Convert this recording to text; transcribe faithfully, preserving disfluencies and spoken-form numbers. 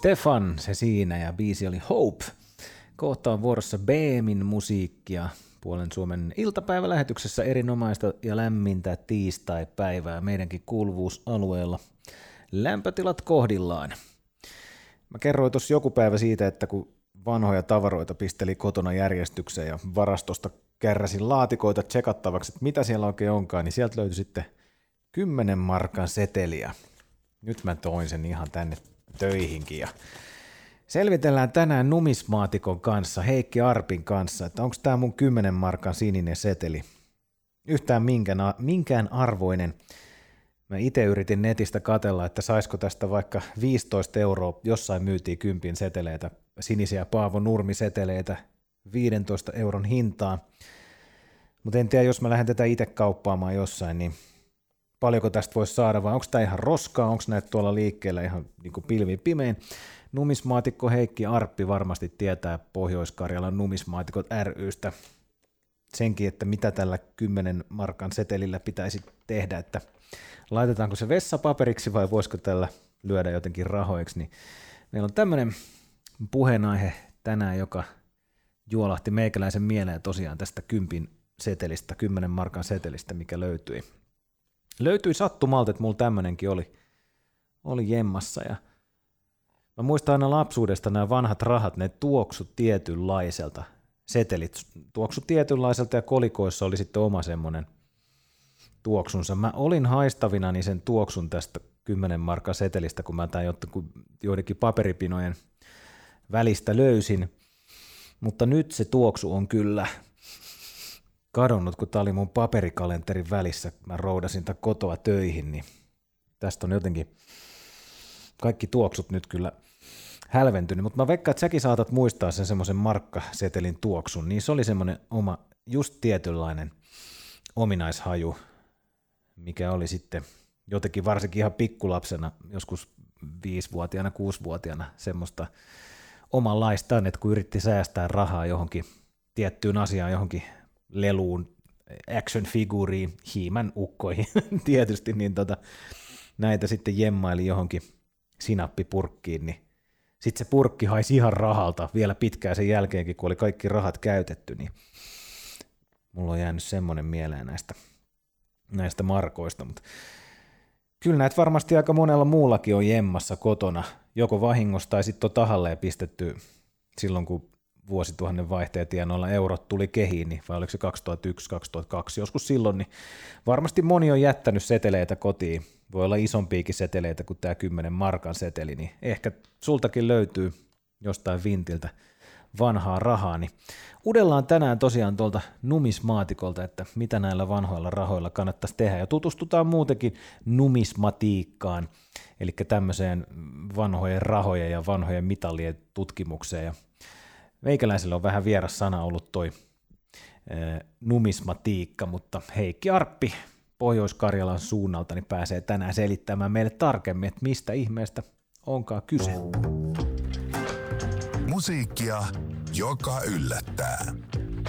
Stefan, se siinä, ja biisi oli Hope. Kohta on vuorossa B M:n musiikkia. Puolen Suomen iltapäivälähetyksessä erinomaista ja lämmintä tiistai-päivää meidänkin kuuluvuusalueella. Lämpötilat kohdillaan. Mä kerroin tuossa joku päivä siitä, että kun vanhoja tavaroita pisteli kotona järjestykseen ja varastosta kärräsin laatikoita tsekattavaksi, että mitä siellä oikein onkaan, niin sieltä löytyi sitten kymmenen markan seteliä. Nyt mä toin sen ihan tänne töihinkin ja selvitellään tänään numismaatikon kanssa, Heikki Arpin kanssa, että onko tämä mun kymmenen markan sininen seteli yhtään minkään, minkään arvoinen. Mä itse yritin netistä katsella, että saisiko tästä vaikka viisitoista euroa, jossain myytiin kympin seteleitä, sinisiä Paavo Nurmi-seteleitä, viisitoista euron hintaa. Mutta en tiedä, jos mä lähden tätä itse kauppaamaan jossain, niin paljonko tästä voisi saada, vai onko tämä ihan roskaa, onko näitä tuolla liikkeellä ihan niin kuin pilvin pimein. Numismaatikko Heikki Arppi varmasti tietää Pohjois-Karjalan numismaatikot ry:stä senkin, että mitä tällä kymmenen markan setelillä pitäisi tehdä, että laitetaanko se vessapaperiksi vai voisiko tällä lyödä jotenkin rahoiksi, niin meillä on tämmöinen puheenaihe tänään, joka juolahti meikäläisen mieleen tosiaan tästä kympin setelistä, kymmenen markan setelistä, mikä löytyi. Löytyi sattumalta, että mulla tämmönenkin oli, oli jemmassa ja mä muistan aina lapsuudesta nämä vanhat rahat, ne tuoksut tietynlaiselta, setelit tuoksu tietynlaiselta ja kolikoissa oli sitten oma semmoinen tuoksunsa. Mä olin haistavinani sen tuoksun tästä kymmenen markan setelistä, kun mä tämän joidenkin paperipinojen välistä löysin, mutta nyt se tuoksu on kyllä kadonnut, kun tää oli mun paperikalenterin välissä, mä roudasin tämän kotoa töihin, niin tästä on jotenkin kaikki tuoksut nyt kyllä hälventynyt, mutta mä veikkaan, että säkin saatat muistaa sen semmoisen markkasetelin tuoksun, niin se oli semmoinen oma, just tietynlainen ominaishaju, mikä oli sitten jotenkin varsinkin ihan pikkulapsena, joskus viisivuotiaana, kuusivuotiaana semmoista omanlaistaan, että kun yritti säästää rahaa johonkin tiettyyn asiaan, johonkin leluun, action-figuriin, hiimän ukkoihin tietysti, niin tota, näitä sitten jemmaili johonkin sinappipurkkiin, niin sitten se purkki haisi ihan rahalta vielä pitkään sen jälkeenkin, kun oli kaikki rahat käytetty, niin mulla on jäänyt semmoinen mieleen näistä, näistä markoista, mutta kyllä näitä varmasti aika monella muullakin on jemmassa kotona, joko vahingossa tai sitten on tahalleen pistetty silloin, kun vuosituhannen vaihteen tienoilla eurot tuli kehiin, niin vai oliko se kaksituhattayksi kaksituhattakaksi, joskus silloin, niin varmasti moni on jättänyt seteleitä kotiin, voi olla isompiakin seteleitä kuin tämä kymmenen markan seteli, niin ehkä sultakin löytyy jostain vintiltä vanhaa rahaa, niin uudellaan tänään tosiaan tuolta numismaatikolta, että mitä näillä vanhoilla rahoilla kannattaisi tehdä, ja tutustutaan muutenkin numismatiikkaan, eli tämmöiseen vanhojen rahojen ja vanhojen mitallien tutkimukseen, ja meikäläisellä on vähän vieras sana ollut toi e, numismatiikka, mutta Heikki Arppi Pohjois-Karjalan suunnalta niin pääsee tänään selittämään meille tarkemmin, että mistä ihmeestä onkaan kyse. Musiikkia, joka yllättää.